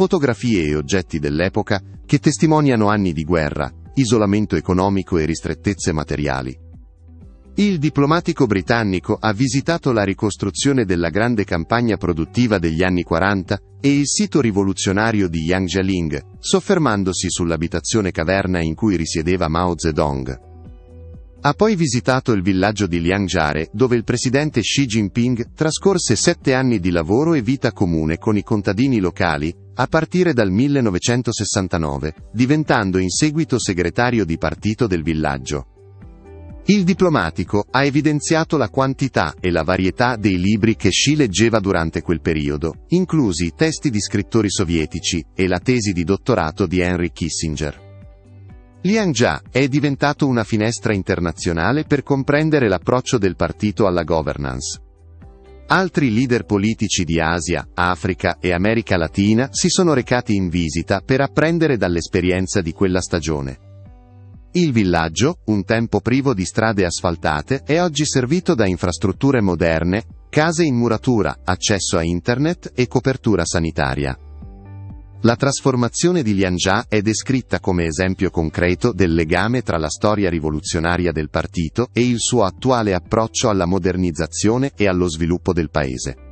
fotografie e oggetti dell'epoca che testimoniano anni di guerra, isolamento economico e ristrettezze materiali. Il diplomatico britannico ha visitato la ricostruzione della grande campagna produttiva degli anni 40 e il sito rivoluzionario di Yangjialing, soffermandosi sull'abitazione caverna in cui risiedeva Mao Zedong. Ha poi visitato il villaggio di Liangjare, dove il presidente Xi Jinping trascorse 7 anni di lavoro e vita comune con i contadini locali, a partire dal 1969, diventando in seguito segretario di partito del villaggio. Il diplomatico ha evidenziato la quantità e la varietà dei libri che Xi leggeva durante quel periodo, inclusi testi di scrittori sovietici e la tesi di dottorato di Henry Kissinger. Liangjia è diventato una finestra internazionale per comprendere l'approccio del partito alla governance. Altri leader politici di Asia, Africa e America Latina si sono recati in visita per apprendere dall'esperienza di quella stagione. Il villaggio, un tempo privo di strade asfaltate, è oggi servito da infrastrutture moderne, case in muratura, accesso a internet e copertura sanitaria. La trasformazione di Liangjia è descritta come esempio concreto del legame tra la storia rivoluzionaria del partito e il suo attuale approccio alla modernizzazione e allo sviluppo del paese.